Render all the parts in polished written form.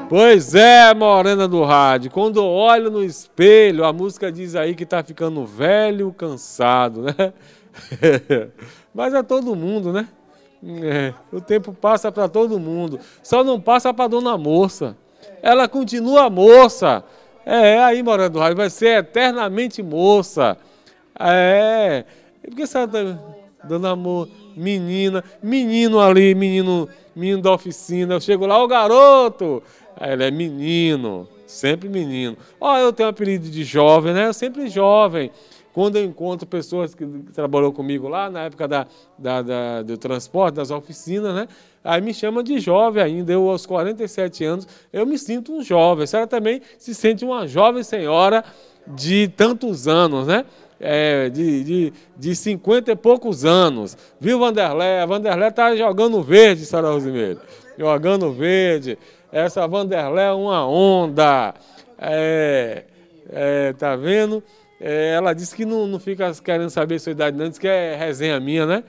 Pois é, morena do rádio, quando eu olho no espelho, a música diz aí que tá ficando velho, cansado, né? Mas é todo mundo, né? O tempo passa para todo mundo, só não passa para dona moça. Ela continua moça. Aí, morena do rádio, vai ser eternamente moça. Porque essa dona menina, menino ali, menino da oficina, eu chego lá, ô garoto. Aí ele é menino, sempre menino. Eu tenho um apelido de jovem, né? Eu sempre jovem. Quando eu encontro pessoas que trabalhou comigo lá, na época do transporte, das oficinas, né? Aí me chama de jovem ainda. Eu, aos 47 anos, eu me sinto um jovem. A senhora também se sente uma jovem senhora de tantos anos, né? De 50 e poucos anos. Viu, Vanderlé? A Vanderlé tá jogando verde, senhora Rosimeire. Jogando verde. Essa Vanderlé é uma onda. Tá vendo? Ela disse que não fica querendo saber a sua idade, não. Diz que é resenha minha, né?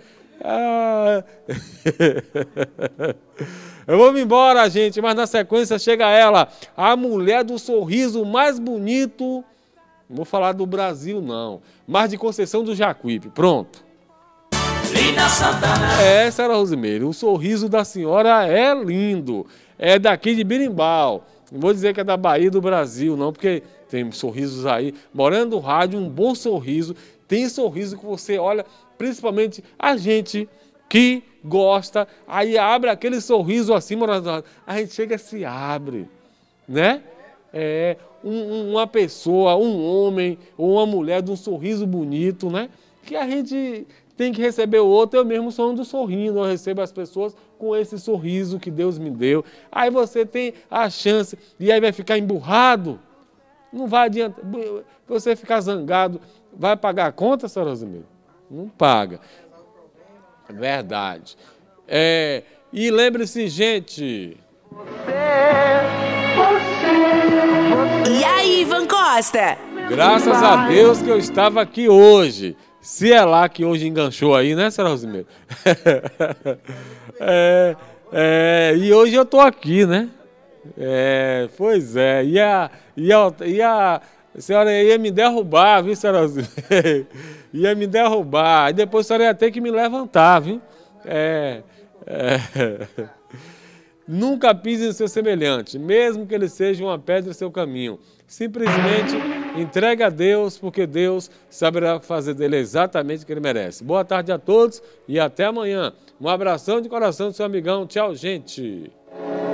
Eu vou me embora, gente, mas na sequência chega ela, a mulher do sorriso mais bonito. Não vou falar do Brasil, não, mas de Conceição do Jacuípe. Pronto. Lina Santana. Senhora Rosimeire, o sorriso da senhora é lindo. É daqui de Birimbau. Não vou dizer que é da Bahia do Brasil, não, porque tem sorrisos aí. Morando no rádio, um bom sorriso. Tem sorriso que você olha, principalmente a gente que gosta, aí abre aquele sorriso assim, morando no rádio. A gente chega e se abre, né? Uma pessoa, um homem ou uma mulher de um sorriso bonito, né? Que a gente tem que receber o outro. Eu mesmo sou um do sorrindo, eu recebo as pessoas com esse sorriso que Deus me deu. Aí você tem a chance, e aí vai ficar emburrado. Não vai adiantar, você ficar zangado, vai pagar a conta, senhora Rosimeire? Não paga. É verdade. E lembre-se, gente... E aí, Ivan Costa? Graças a Deus que eu estava aqui hoje. Se é lá que hoje enganchou aí, né, senhora Rosimeire? E hoje eu tô aqui, né? Pois é. E a senhora ia me derrubar, viu, senhora Rosimeire? Ia me derrubar. E depois a senhora ia ter que me levantar, viu? Nunca pise no seu semelhante, mesmo que ele seja uma pedra em seu caminho. Simplesmente entregue a Deus, porque Deus saberá fazer dele exatamente o que ele merece. Boa tarde a todos e até amanhã. Um abração de coração do seu amigão. Tchau, gente.